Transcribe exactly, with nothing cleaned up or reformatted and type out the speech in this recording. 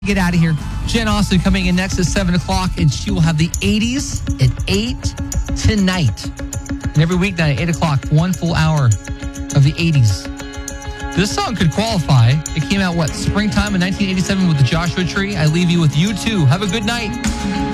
Get out of here. Jen Austin coming in next at seven o'clock, and she will have the eighties at eight tonight. And every weeknight at eight o'clock, one full hour of the eighties. This song could qualify. It came out, what, springtime in nineteen eighty-seven with the Joshua Tree. I leave you with you too. Have a good night.